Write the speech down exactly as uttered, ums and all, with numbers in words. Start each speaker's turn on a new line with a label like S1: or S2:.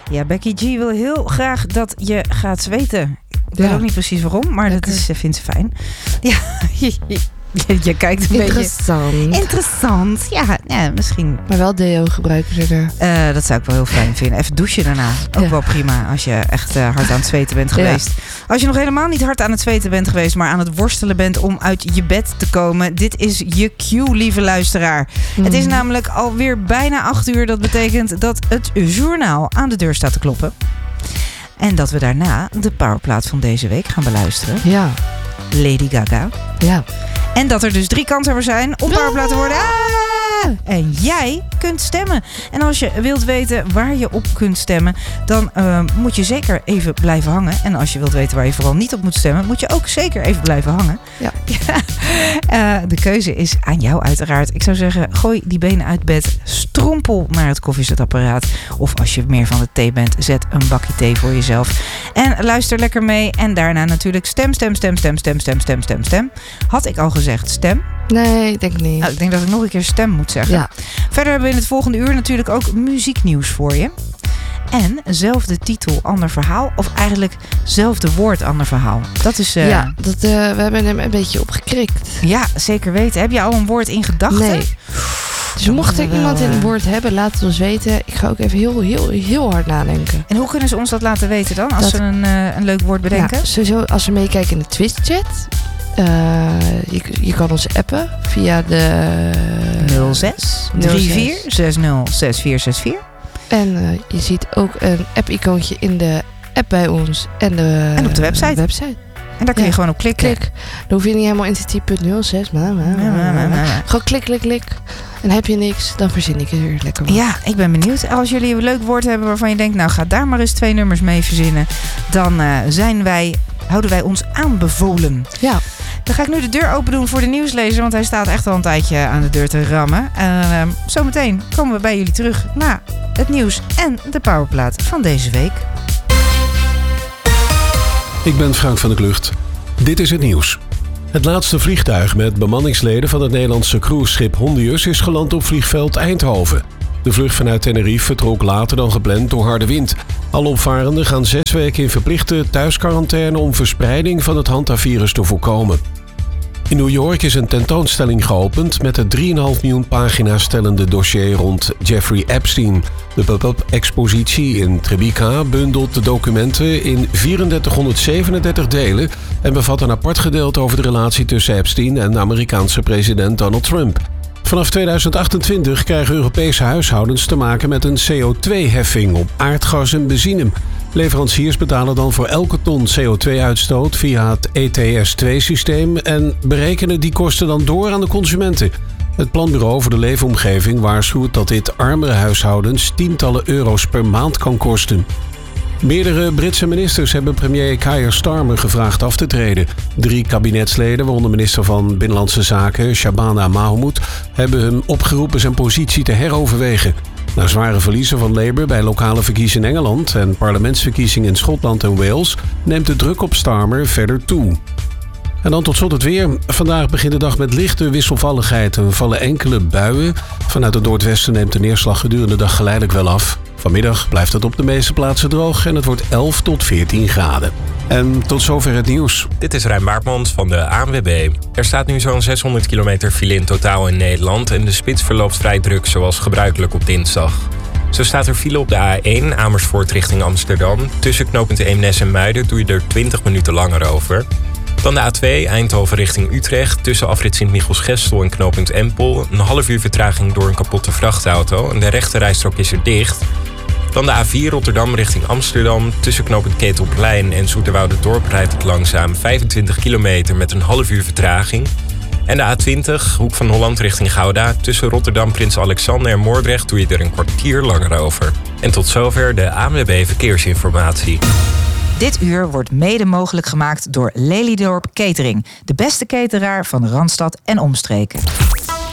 S1: Ja, Becky G wil heel graag dat je gaat zweten. Ik weet
S2: Ja.
S1: ook niet precies waarom, maar
S2: Lekker.
S1: dat is, vindt ze fijn. Ja, je, je, je kijkt een
S2: Interessant.
S1: beetje... Interessant. Ja, ja, misschien...
S2: Maar wel deo gebruiken ze er.
S1: Uh, dat zou ik wel heel fijn vinden. Even douchen daarna. Ook
S2: Ja.
S1: wel prima als je echt uh, hard aan het zweten bent geweest. Ja. Als je nog helemaal niet hard aan het zweten bent geweest, maar aan het worstelen bent om uit je bed te komen. Dit is je cue, lieve luisteraar. Mm. Het is namelijk alweer bijna acht uur. Dat betekent dat het journaal aan de deur staat te kloppen. En dat we daarna de powerplaat van deze week gaan beluisteren.
S2: Ja.
S1: Lady Gaga.
S2: Ja.
S1: En dat er dus drie kanshebbers zijn om powerplaat te worden. Ah! En jij kunt stemmen. En als je wilt weten waar je op kunt stemmen, dan uh, moet je zeker even blijven hangen. En als je wilt weten waar je vooral niet op moet stemmen, moet je ook zeker even blijven hangen.
S2: Ja.
S1: uh, de keuze is aan jou uiteraard. Ik zou zeggen, gooi die benen uit bed, strompel naar het koffiezetapparaat. Of als je meer van de thee bent, zet een bakje thee voor jezelf. En luister lekker mee. En daarna natuurlijk stem, stem, stem, stem, stem, stem, stem, stem, stem. Had ik al gezegd stem?
S2: Nee, ik denk niet.
S1: Nou, ik denk dat ik nog een keer stem moet zeggen.
S2: Ja.
S1: Verder hebben we in het volgende uur natuurlijk ook muzieknieuws voor je. En zelfde titel, ander verhaal. Of eigenlijk zelfde woord, ander verhaal. Dat is... Uh...
S2: Ja, dat, uh, we hebben hem een beetje opgekrikt.
S1: Ja, zeker weten. Heb je al een woord in gedachten?
S2: Nee. Dus mocht er iemand in een woord hebben, laat het ons weten. Ik ga ook even heel, heel, heel hard nadenken.
S1: En hoe kunnen ze ons dat laten weten dan? Als
S2: dat...
S1: ze een, uh, een leuk woord bedenken?
S2: Ja, sowieso als ze meekijken in de Twitch-chat. Uh, je, je kan ons appen via de...
S1: nul zes drie vier zes nul zes vier zes vier.
S2: En uh, je ziet ook een app-icoontje in de app bij ons. En, de,
S1: en op de website.
S2: Uh, website.
S1: En daar kun je
S2: ja.
S1: gewoon op klikken.
S2: Klik. Dan hoef je niet helemaal in te typen nul zes. Maar, maar, maar, maar, maar, maar. Gewoon klik, klik, klik. En heb je niks, dan verzin ik er weer lekker wat.
S1: Ja, ik ben benieuwd. Als jullie een leuk woord hebben waarvan je denkt, nou ga daar maar eens twee nummers mee verzinnen. Dan uh, zijn wij, houden wij ons aanbevolen.
S2: Ja.
S1: Dan ga ik nu de deur open doen voor de nieuwslezer, want hij staat echt al een tijdje aan de deur te rammen. Uh, zometeen komen we bij jullie terug na het nieuws en de powerplaat van deze week.
S3: Ik ben Frank van der Klucht. Dit is het nieuws. Het laatste vliegtuig met bemanningsleden van het Nederlandse cruiseschip Hondius is geland op vliegveld Eindhoven. De vlucht vanuit Tenerife vertrok later dan gepland door harde wind. Alle opvarenden gaan zes weken in verplichte thuisquarantaine om verspreiding van het hantavirus te voorkomen. In New York is een tentoonstelling geopend met het drie komma vijf miljoen pagina's stellende dossier rond Jeffrey Epstein. De pop-up expositie in Tribeca bundelt de documenten in drieduizendvierhonderdzevenendertig delen en bevat een apart gedeelte over de relatie tussen Epstein en de Amerikaanse president Donald Trump. Vanaf tweeduizend achtentwintig krijgen Europese huishoudens te maken met een C O twee heffing op aardgas en benzine. Leveranciers betalen dan voor elke ton C O twee uitstoot via het E T S twee systeem en berekenen die kosten dan door aan de consumenten. Het Planbureau voor de Leefomgeving waarschuwt dat dit armere huishoudens tientallen euro's per maand kan kosten. Meerdere Britse ministers hebben premier Keir Starmer gevraagd af te treden. Drie kabinetsleden, waaronder minister van Binnenlandse Zaken Shabana Mahmood, hebben hem opgeroepen zijn positie te heroverwegen. Na zware verliezen van Labour bij lokale verkiezingen in Engeland en parlementsverkiezingen in Schotland en Wales neemt de druk op Starmer verder toe. En dan tot slot het weer. Vandaag begint de dag met lichte wisselvalligheid en vallen enkele buien. Vanuit het noordwesten neemt de neerslag gedurende de dag geleidelijk wel af. Vanmiddag blijft het op de meeste plaatsen droog en het wordt elf tot veertien graden. En tot zover het nieuws.
S4: Dit is Rijn Baartmans van de A N W B. Er staat nu zo'n zeshonderd kilometer file in totaal in Nederland en de spits verloopt vrij druk zoals gebruikelijk op dinsdag. Zo staat er file op de A één Amersfoort richting Amsterdam. Tussen knooppunt Eemnes en Muiden doe je er twintig minuten langer over. Dan de A twee Eindhoven richting Utrecht. Tussen afrit Sint-Michels-Gestel en knooppunt Empel. Een half uur vertraging door een kapotte vrachtauto. En de rechte rijstrook is er dicht. Dan de A vier Rotterdam richting Amsterdam. Tussen knooppunt Ketelplein en Zoeterwoude-Dorp rijdt het langzaam vijfentwintig kilometer met een half uur vertraging. En de A twintig Hoek van Holland richting Gouda. Tussen Rotterdam, Prins Alexander en Moordrecht doe je er een kwartier langer over. En tot zover de A N W B Verkeersinformatie.
S1: Dit uur wordt mede mogelijk gemaakt door Lelydorp Catering. De beste cateraar van Randstad en omstreken.